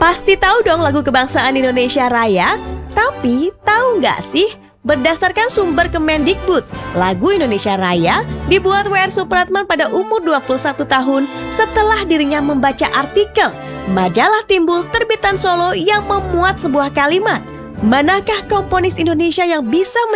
Pasti tahu dong lagu kebangsaan Indonesia Raya? Tapi tahu nggak sih, berdasarkan sumber Kemendikbud, lagu Indonesia Raya dibuat W.R. Supratman pada umur 21 tahun setelah dirinya membaca artikel majalah Timbul terbitan Solo yang memuat sebuah kalimat, "Manakah komponis Indonesia yang bisa